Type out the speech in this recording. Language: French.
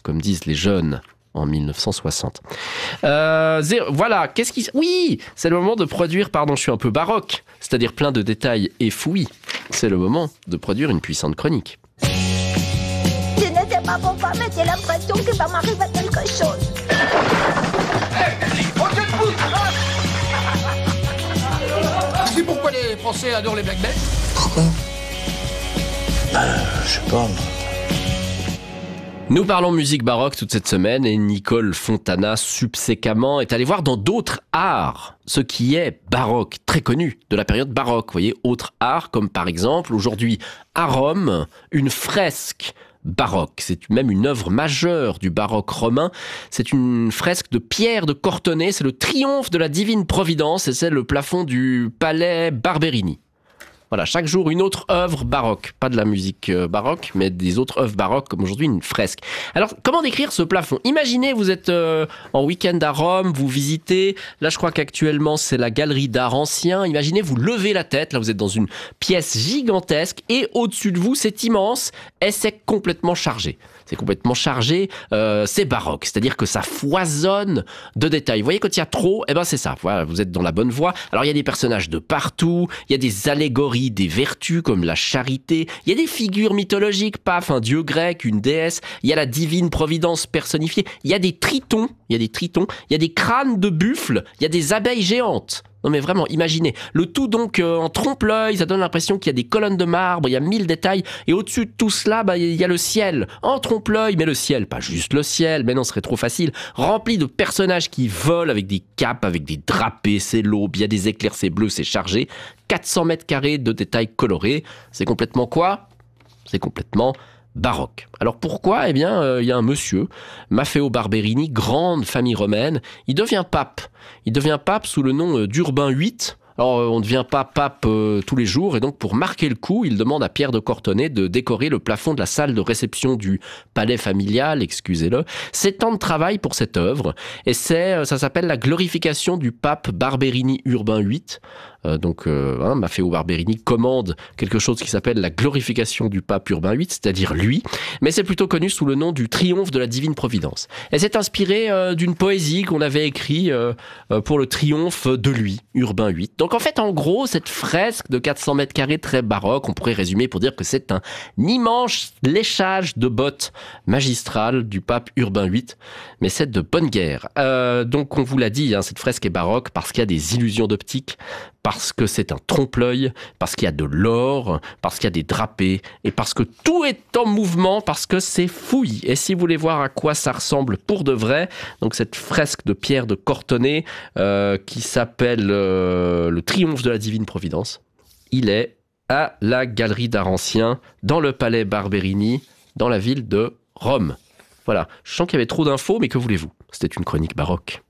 comme disent les jeunes en 1960. Voilà, Oui, c'est le moment de produire, pardon, je suis un peu baroque, c'est-à-dire plein de détails et fouillis. C'est le moment de produire une puissante chronique. Ce n'était pas pour pas, mais j'ai l'impression que va m'arriver quelque chose. Tu sais pourquoi les Français adorent les black belts? Pourquoi? Je sais pas. Nous parlons musique baroque toute cette semaine et Nicole Fontana subséquemment est allée voir dans d'autres arts ce qui est baroque, très connu de la période baroque. Vous voyez, autres arts comme par exemple aujourd'hui à Rome, une fresque baroque. C'est même une œuvre majeure du baroque romain. C'est une fresque de Pierre de Cortone. C'est le triomphe de la divine providence et c'est le plafond du palais Barberini. Voilà, chaque jour une autre œuvre baroque. Pas de la musique baroque, mais des autres œuvres baroques, comme aujourd'hui une fresque. Alors, comment décrire ce plafond? Imaginez, vous êtes en week-end à Rome, vous visitez. Là, je crois qu'actuellement, c'est la galerie d'art ancien. Imaginez, vous levez la tête. Là, vous êtes dans une pièce gigantesque. Et au-dessus de vous, c'est immense. Et c'est complètement chargé. C'est complètement chargé. C'est baroque. C'est-à-dire que ça foisonne de détails. Vous voyez, quand il y a trop, eh ben, c'est ça. Voilà, vous êtes dans la bonne voie. Alors, il y a des personnages de partout. Il y a des allégories, des vertus comme la charité, il y a des figures mythologiques, paf, un dieu grec, une déesse, il y a la divine providence personnifiée, il y a des tritons, il y a des crânes de buffles, il y a des abeilles géantes. Non mais vraiment, imaginez. Le tout donc en trompe-l'œil, ça donne l'impression qu'il y a des colonnes de marbre, il y a 1000 détails, et au-dessus de tout cela, il y a le ciel, en trompe-l'œil, mais le ciel, pas juste le ciel, mais non, ce serait trop facile, rempli de personnages qui volent avec des capes, avec des drapés, c'est l'aube, il y a des éclairs, c'est bleu, c'est chargé, 400 mètres carrés de détails colorés, c'est complètement quoi? C'est complètement baroque. Alors pourquoi? Eh bien, il y a un monsieur, Maffeo Barberini, grande famille romaine, il devient pape. Il devient pape sous le nom d'Urbain VIII. Alors, on ne devient pas pape tous les jours, et donc pour marquer le coup, il demande à Pierre de Cortone de décorer le plafond de la salle de réception du palais familial, excusez-le. C'est tant de travail pour cette œuvre, et ça s'appelle la glorification du pape Barberini Urbain VIII. Maffeo Barberini commande quelque chose qui s'appelle la glorification du pape Urbain VIII, c'est-à-dire lui, mais c'est plutôt connu sous le nom du triomphe de la divine providence. Et c'est inspiré d'une poésie qu'on avait écrite pour le triomphe de lui, Urbain VIII. Donc en fait, en gros, cette fresque de 400 mètres carrés très baroque, on pourrait résumer pour dire que c'est un immense léchage de bottes magistrales du pape Urbain VIII, mais c'est de bonne guerre. Donc on vous l'a dit, cette fresque est baroque parce qu'il y a des illusions d'optique, parce que c'est un trompe-l'œil, parce qu'il y a de l'or, parce qu'il y a des drapés, et parce que tout est en mouvement, parce que c'est fouillis. Et si vous voulez voir à quoi ça ressemble pour de vrai, donc cette fresque de Pierre de Cortone qui s'appelle le triomphe de la divine providence, il est à la galerie d'art ancien, dans le palais Barberini, dans la ville de Rome. Voilà, je sens qu'il y avait trop d'infos, mais que voulez-vous? C'était une chronique baroque.